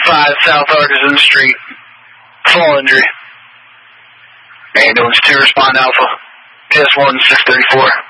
5 South Artisan Street. Fall injury. Ambulance 2, respond Alpha. PS1 634.